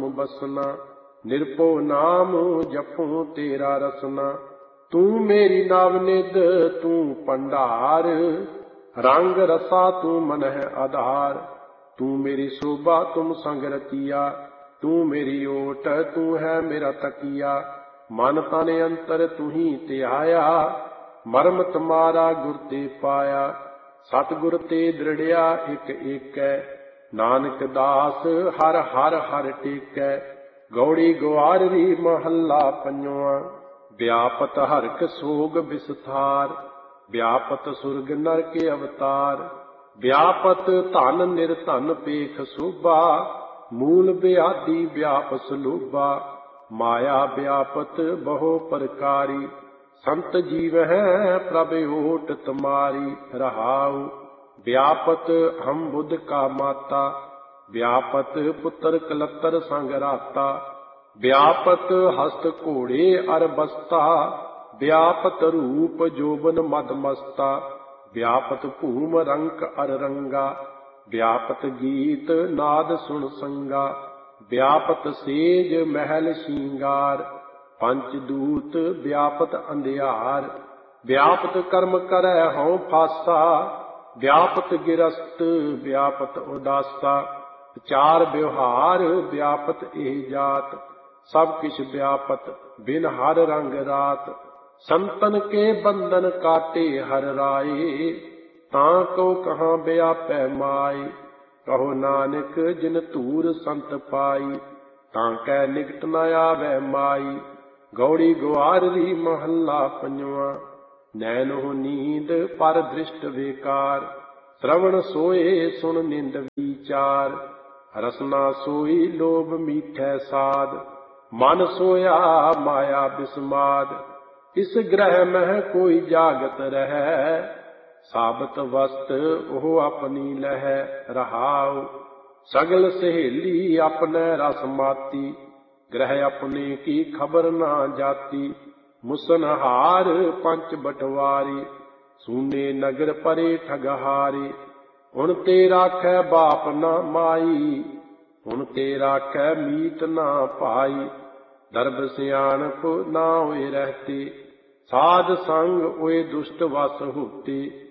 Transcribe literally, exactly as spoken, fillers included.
बसना। निरपो नाम जपूं तेरा रसना। तू मेरी नावनिध तू भंडार, रंग रसा तू मन है आधार। तू मेरी शोभा तुम संग रतिया, तू मेरी ओट तू है मेरा तकिया। मन तन अंतर तू ही त्याया, मरम तुम्हारा गुर ते पाया। सतगुर ते दृढ़िया एक एकै, नानक दास हर हर हर टेकै। गौड़ी ग्वाररी महला पंजवा। व्यापत हरक सोग विस्तार, व्यापत सुरग नर के अवतार। व्यापत धन निर्धन पेख शोभा, मूल ब्याधि व्याप सलोभा। माया व्यापत बहु प्रकारी, संत जीव है प्रभ ओट तुम्हारी। रहाऊ व्यापत हम बुध का माता, व्यापत पुत्र कलतर संग राता। व्यापत हस्त घोड़े अर बस्ता, व्यापत रूप जोबन मद मस्ता। व्यापत भूम रंक अर रंगा, व्यापत गीत नाद सुन संगा। व्यापत सेज महल श्रृंगार, पंच दूत व्यापत अंधियार। व्यापत कर्म करे हਉ फासा, व्यापत गिरस्त व्यापत उदासा। चार व्यवहार व्यापत एह जात, सब किछ व्यापत बिन हर रंग रात। संतन के बंधन काटे हर राए, तां को कहाँ व्यापै माय। कहो नानक जिन धूर संत पाई, तां कै निकट न आवै माई। गौड़ी ग्वाररी महला पंजवा। नैनो नींद पर दृष्ट बेकार, श्रवण सोए सुन निंद विचार। रसना सोई लोभ मीठै साध, मन सोया माया बिस्माद। इस ग्रह मह कोई जागत रहै, साबत वस्त ओह अपनी लहै। रहाउ सगल सहेली अपने रस माती, ग्रह अपने की खबर ना जाती। मुसनहार पंच बटवारी, सूने नगर परे ठगहारी। उन ते राखै बाप ना माई, उन ते राखै मीत ना भाई। दर्ब सियाणप ना होए रहते, साध संग ओए दुष्ट वस होते।